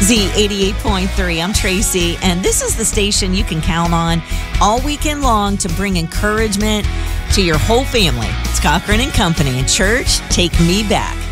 Z88.3. I'm Tracy, and this is the station you can count on all weekend long to bring encouragement to your whole family. It's Cochran and Company, and church, take me back.